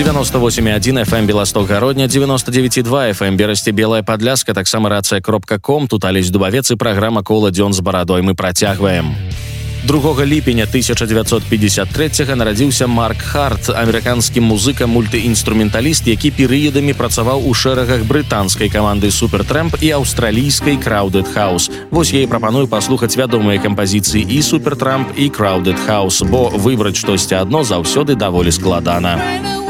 98,1 FM Белосток-Гародня, 99,2 FM Берасці, Белая Падляска, таксама рацыя.ком, тут Алесь Дубавец і праграма «Кола дзён з барадой». Мы працягваем. 2 ліпеня 1953 нарадзіўся Марк Харт, амерыканскі музыка, мультыінструменталіст, які перыядамі працаваў у шэрагах брытанскай каманды Супертрэмп і аўстралійскай Crowded House. Вось я і прапаную паслухаць вядомыя кампазіцыі і Супертрэмп, і Crowded House, бо выбраць штосьці адно заўсёды даволі складана.